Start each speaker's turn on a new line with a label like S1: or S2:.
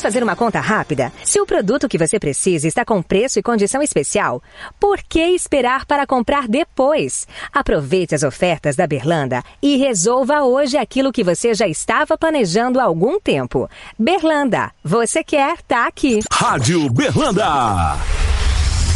S1: Vamos fazer uma conta rápida? Se o produto que você precisa está com preço e condição especial, por que esperar para comprar depois? Aproveite as ofertas da Berlanda e resolva hoje aquilo que você já estava planejando há algum tempo. Berlanda, você quer, tá aqui.
S2: Rádio Berlanda.